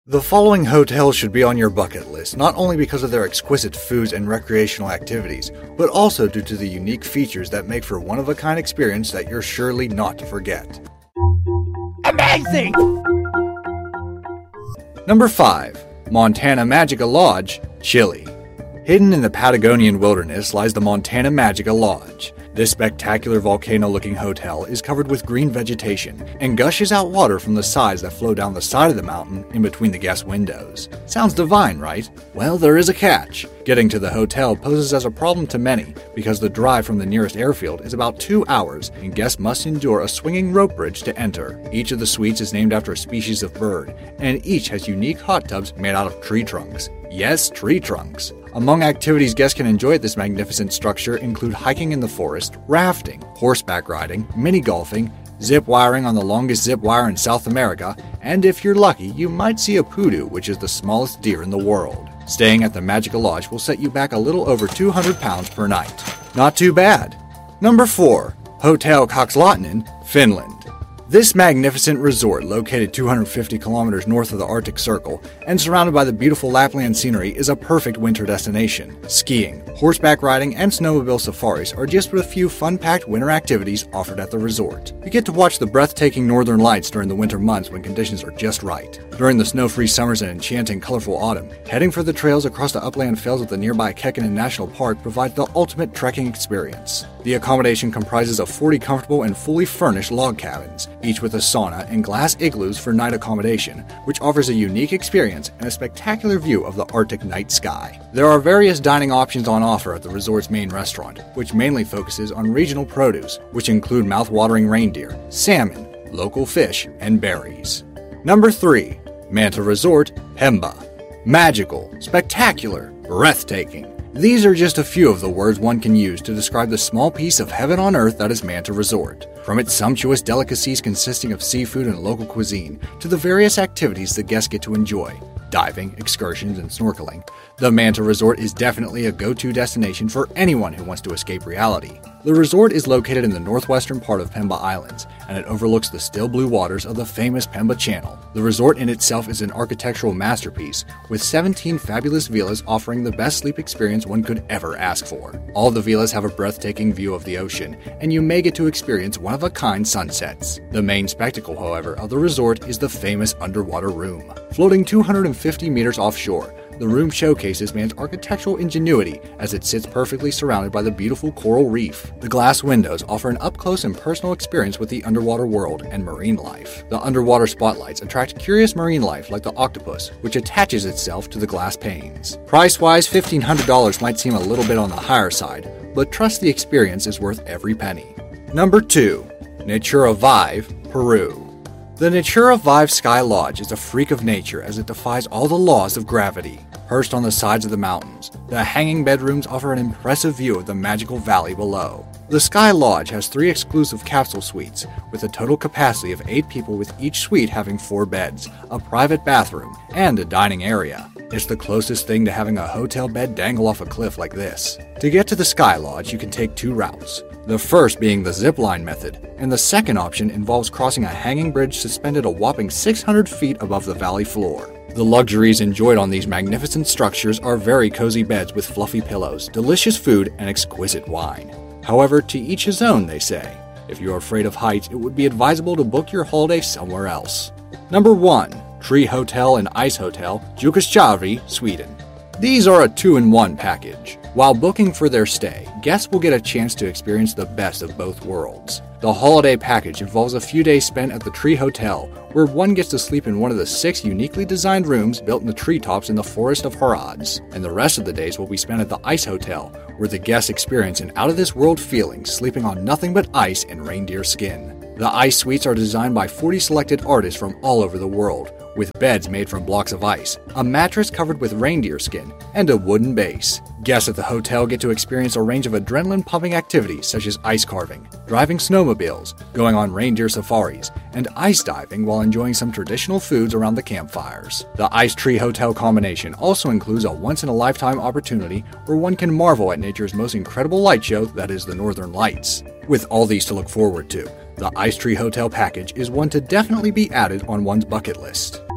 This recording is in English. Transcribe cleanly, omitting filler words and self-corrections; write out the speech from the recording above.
The following hotels should be on your bucket list, not only because of their exquisite foods and recreational activities, but also due to the unique features that make for one-of-a-kind experience that you're surely not to forget. Amazing! Number 5. Montana Magica Lodge, Chile. Hidden in the Patagonian wilderness lies the Montana Magica Lodge. This spectacular volcano-looking hotel is covered with green vegetation and gushes out water from the sides that flow down the side of the mountain in between the guest windows. Sounds divine, right? Well, there is a catch. Getting to the hotel poses as a problem to many because the drive from the nearest airfield is about 2 hours and guests must endure a swinging rope bridge to enter. Each of the suites is named after a species of bird, and each has unique hot tubs made out of tree trunks. Yes, tree trunks. Among activities guests can enjoy at this magnificent structure include hiking in the forest, rafting, horseback riding, mini-golfing, zip wiring on the longest zip wire in South America, and if you're lucky, you might see a pudu, which is the smallest deer in the world. Staying at the Magica Lodge will set you back a little over 200 pounds per night. Not too bad. Number 4. Hotel Kokslainen, Finland. This magnificent resort, located 250 kilometers north of the Arctic Circle and surrounded by the beautiful Lapland scenery, is a perfect winter destination. Skiing, horseback riding, and snowmobile safaris are just a few fun-packed winter activities offered at the resort. You get to watch the breathtaking northern lights during the winter months when conditions are just right. During the snow-free summers and enchanting colorful autumn, heading for the trails across the upland fells of the nearby Kekkonen National Park provides the ultimate trekking experience. The accommodation comprises of 40 comfortable and fully furnished log cabins, each with a sauna and glass igloos for night accommodation, which offers a unique experience and a spectacular view of the Arctic night sky. There are various dining options on offer at the resort's main restaurant, which mainly focuses on regional produce, which include mouth-watering reindeer, salmon, local fish, and berries. Number 3. Manta Resort, Pemba. Magical, spectacular, breathtaking. These are just a few of the words one can use to describe the small piece of heaven on earth that is Manta Resort. From its sumptuous delicacies consisting of seafood and local cuisine, to the various activities the guests get to enjoy, diving, excursions, and snorkeling, the Manta Resort is definitely a go-to destination for anyone who wants to escape reality. The resort is located in the northwestern part of Pemba Islands, and it overlooks the still blue waters of the famous Pemba Channel. The resort in itself is an architectural masterpiece, with 17 fabulous villas offering the best sleep experience one could ever ask for. All the villas have a breathtaking view of the ocean, and you may get to experience one-of-a-kind sunsets. The main spectacle, however, of the resort is the famous underwater room. Floating 250 meters offshore, the room showcases man's architectural ingenuity as it sits perfectly surrounded by the beautiful coral reef. The glass windows offer an up-close and personal experience with the underwater world and marine life. The underwater spotlights attract curious marine life like the octopus, which attaches itself to the glass panes. Price-wise, $1,500 might seem a little bit on the higher side, but trust the experience is worth every penny. Number 2. Natura Vive, Peru. The Natura Vive Sky Lodge is a freak of nature as it defies all the laws of gravity. Perched on the sides of the mountains, the hanging bedrooms offer an impressive view of the magical valley below. The Sky Lodge has 3 exclusive capsule suites, with a total capacity of 8 people with each suite having 4 beds, a private bathroom, and a dining area. It's the closest thing to having a hotel bed dangle off a cliff like this. To get to the Sky Lodge, you can take 2 routes. The first being the zipline method, and the second option involves crossing a hanging bridge suspended a whopping 600 feet above the valley floor. The luxuries enjoyed on these magnificent structures are very cozy beds with fluffy pillows, delicious food, and exquisite wine. However, to each his own, they say. If you're afraid of heights, it would be advisable to book your holiday somewhere else. Number 1. Tree Hotel and Ice Hotel, Jukkasjärvi, Sweden. These are a 2-in-1 package. While booking for their stay, guests will get a chance to experience the best of both worlds. The holiday package involves a few days spent at the Tree Hotel, where one gets to sleep in one of the 6 uniquely designed rooms built in the treetops in the forest of Harads. And the rest of the days will be spent at the Ice Hotel, where the guests experience an out-of-this-world feeling sleeping on nothing but ice and reindeer skin. The ice suites are designed by 40 selected artists from all over the world, with beds made from blocks of ice, a mattress covered with reindeer skin, and a wooden base. Guests at the hotel get to experience a range of adrenaline-pumping activities such as ice carving, driving snowmobiles, going on reindeer safaris, and ice diving while enjoying some traditional foods around the campfires. The Ice Tree Hotel combination also includes a once-in-a-lifetime opportunity where one can marvel at nature's most incredible light show, that is the Northern Lights. With all these to look forward to, the Ice Tree Hotel package is one to definitely be added on one's bucket list.